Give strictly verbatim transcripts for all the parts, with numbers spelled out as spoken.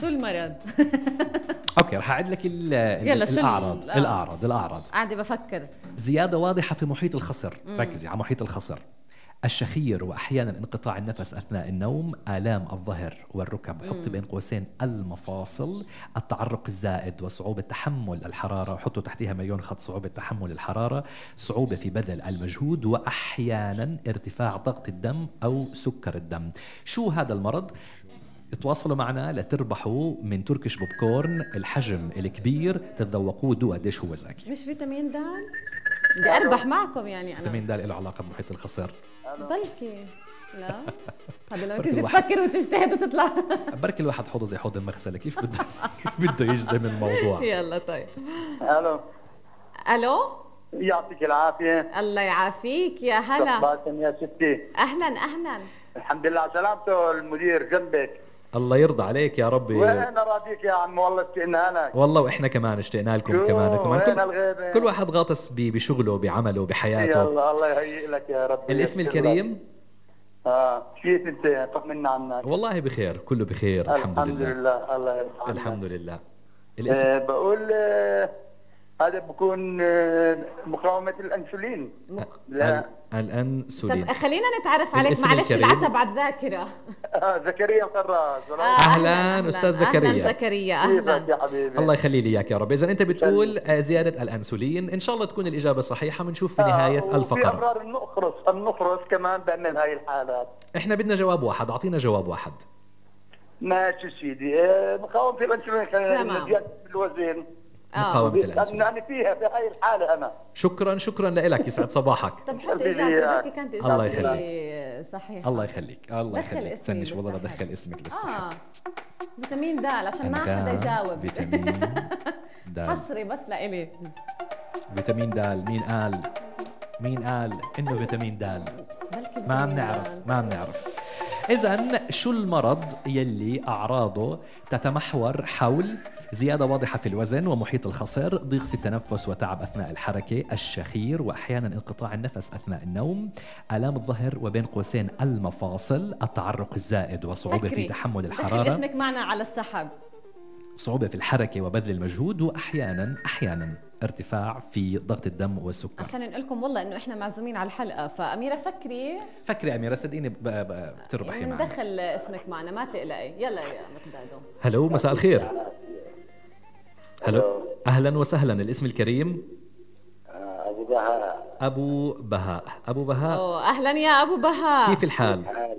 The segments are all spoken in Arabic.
شو المرض؟ اوكي رح اعد لك ال يلا ال شو الاعراض ال- آه. الاعراض الاعراض قاعدة بفكر. زياده واضحه في محيط الخصر، ركزي على محيط الخصر، الشخير واحيانا انقطاع النفس اثناء النوم، الام الظهر والركب، حط بين قوسين المفاصل، التعرق الزائد وصعوبه تحمل الحراره، وحطوا تحتها مليون خط صعوبه تحمل الحراره، صعوبه في بذل المجهود، واحيانا ارتفاع ضغط الدم او سكر الدم. شو هذا المرض؟ تواصلوا معنا لتربحوا من تركش بوب كورن الحجم الكبير، تتذوقوه دو قديش هو زاكي. مش فيتامين د؟ بدي اربح معكم يعني انا. فيتامين د له علاقه بمحيط الخصر؟ بلكي لا. هذا لما بركي تيجي الواحد- تفكر وتجتهد وتطلع. بركي الواحد حوضه زي حوض المغسله، كيف بده كيف بده يجزم الموضوع. يلا طيب. الو، الو، يعطيك العافيه. الله يعافيك يا هلا. صباحكم يا ستي. اهلا اهلا. الحمد لله على سلامته، المدير جنبك. الله يرضى عليك يا ربي. وين راضيك يا عم، والله اشتقنا لك. والله واحنا كمان اشتقنا لكم شو؟ كمان كمان وين كل, الغيبة؟ كل واحد غاطس ب- بشغله بحياته بحياته. يلا الله يهيئ لك يا رب. الاسم الكريم؟ اه كيف انت؟ طمنا عنك. والله بخير، كله بخير الحمد, الحمد لله. لله. الله يرحمك. الحمد لله. الاسم آه بقول آه هذا بكون آه مقاومة الأنسولين. لا ال- الانسولين. طب خلينا نتعرف عليك، الاسم معلش الكريم؟ العتب على الذاكرة. آه زكريا فراس. آه، أهلاً أستاذ زكريا. أهلا زكريا كيفك أهلا. يا حبيبي؟ الله يخلي لي اياك يا رب. اذا انت بتقول آه، زياده الانسولين، ان شاء الله تكون الاجابه صحيحه، بنشوف في نهايه آه، وفي الفقره. أمراض النخرس، النخرس كمان بيعمل هاي الحالات. احنا بدنا جواب واحد، اعطينا جواب واحد. ماشي سيدي. آه مقاومة الأنسولين تمام. زيادة الوزن. مقاومه الانسولين. يعني فيها في هاي الحالة أنا. شكرا شكرا لك، يسعد صباحك. طب حط حبيبي إجابة، يا- بركي كانت الله إجابتي صحيحة. الله يخليك الله دخل يخليك. اسمي استني شو والله بالسحب. بدخل اسمك للسحب. آه فيتامين د عشان ما أنغام، حدا يجاوب. فيتامين د. حصري بس لإلي. فيتامين د، مين قال مين قال انه فيتامين د؟ بلكي ما فيتامين بنعرف د. ما بنعرف. إذن شو المرض يلي أعراضه تتمحور حول زيادة واضحة في الوزن ومحيط الخصر، ضيق في التنفس وتعب أثناء الحركة، الشخير وأحيانا انقطاع النفس أثناء النوم، آلام الظهر وبين قوسين المفاصل، التعرق الزائد وصعوبة في ذكري. تحمل دخل الحرارة، اسمك معنا على السحب. صعوبة في الحركة وبذل المجهود، وأحيانا أحيانا ارتفاع في ضغط الدم والسكر. عشان نقول لكم والله انه احنا معزومين على الحلقه، فاميره فكري فكري أميرة صدقيني ب- ب- بتربحي معنا. ندخل اسمك معنا، ما تقلقي. يلا يا مقدادو. هلو، مساء الخير. هلو، أهلا وسهلا. الاسم الكريم؟ أبو بهاء. أبو بهاء. أبو بهاء، أوه، اهلا يا ابو بهاء. كيف الحال؟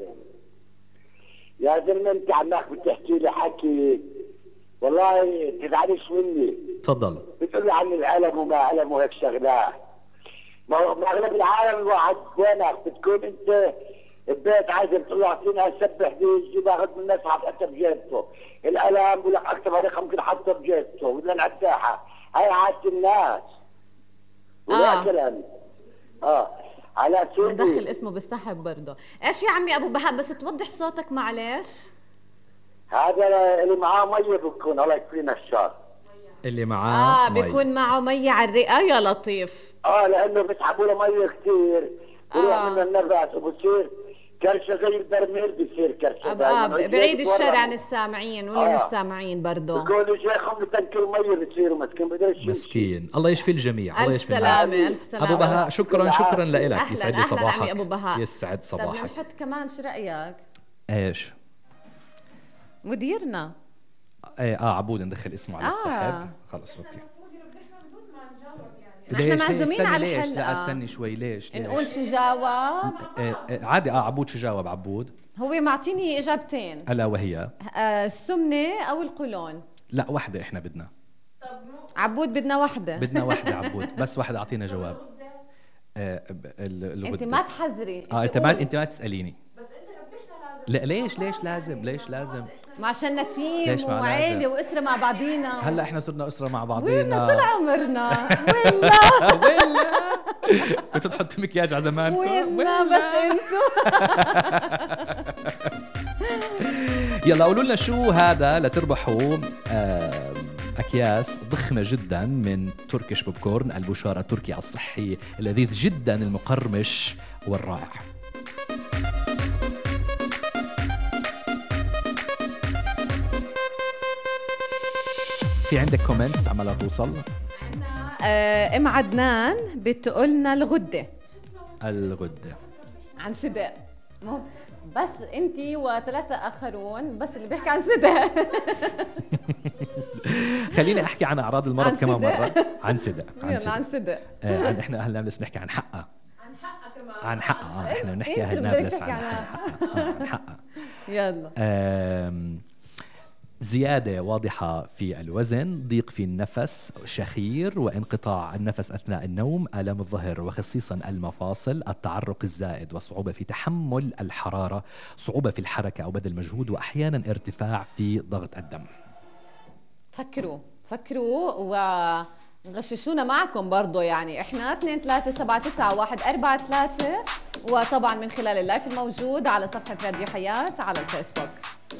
يا زلمة أنت عنك بتحكي لي حكي والله تزعلش مني. تفضل. بتقول لي عن الألم وما ألم وهيك شغلات. ما هو أغلب العالم الواحد بينك بتكون أنت البيت عايز تطلع فينا سبح بيجي باخذ من الناس حتى بجيبته. الألم بقول لك أكثر عليك ممكن حتى بجيبته ولا العتاحة. هاي عادة الناس. ولا آه. كلام. آه على سوري. ندخل اسمه بالسحب برضه. ايش يا عمي ابو بهاء، بس توضح صوتك معلش. هذا اللي معاه مية بكون الله يكفينا الشر. اللي معاه اه مي. بيكون معه مي على الرئه يا لطيف. اه لانه بيسحبوا له ميه كثير ويروح آه. من النفس وبصير كرشه زي البرميل، بصير كرشه آه دايماً. بعيد الشر بيتورموا. عن السامعين واللي آه. مش سامعين برضه. بيكونوا شيخهم بتنكر ميه بتصيروا مسكين بدرش يمشي. مسكين. الله يشفي الجميع. الله الف يشفي الناس. سلامه الف سلامه. أبو بهاء شكرا شكرا لك. أهلاً، يسعد لي أهلاً صباحك. عمي أبو بهاء. يسعد طب صباحك. نحط كمان، شو رايك ايش؟ مديرنا؟ ايه اه عبود ندخل اسمه على آه. السحب. خلص اوكي. نحن ليش؟ ليش؟ معزومين استني على ليش؟ لا الحلقة. استني شوي. ليش؟ ليش؟ نقول شو جاوب. إيه إيه عادي. اه عبود شو جاوب عبود؟ هو معطيني اجابتين، الا وهي آه السمنه او القولون. لا وحده احنا بدنا. عبود بدنا وحده. بدنا وحده عبود، بس وحده اعطينا جواب. آه ب- ال- اللي انت بد- ما تحذري. اه انت قولي. ما انت ما تساليني. لا ليش ليش لازم ليش لازم ما عشان نتيم ليش ما وعيله لازم؟ واسره مع بعضينا. هلا احنا صرنا اسره مع وين طول بعضينا. عمرنا. ولا ولا كنت تحط مكياج على زمانكم. ولا بس انتو. يلا قولوا لنا شو هذا لتربحوا آه، اكياس ضخمه جدا من تركيش بوب كورن، البشار التركي الصحي اللذيذ جدا المقرمش والرائع. في عندك كومنتس عمالة توصل؟ آه ام عدنان بتقولنا الغده الغدة عن صدق. مو بس انتي وثلاثه اخرون بس اللي بيحكي عن صدق. خليني احكي عن اعراض المرض عن كمان صدق. مرة. عن صدق عن صدق عن صدق. آه عن احنا اهل نابلس بنحكي عن حقها. عن حقها آه. احنا بنحكي اهل نابلس عن حقها. آه عن حقها. يلا. آم، زيادة واضحة في الوزن، ضيق في النفس، شخير وانقطاع النفس أثناء النوم، آلام الظهر وخصيصا المفاصل، التعرق الزائد وصعوبة في تحمل الحرارة، صعوبة في الحركة أو بذل مجهود، وأحيانا ارتفاع في ضغط الدم. فكروا فكروا وغششونا معكم برضو، يعني احنا اثنين ثلاثة سبعة تسعة واحد أربعة ثلاثة، وطبعا من خلال اللايف الموجود على صفحة راديو حياة على الفيسبوك.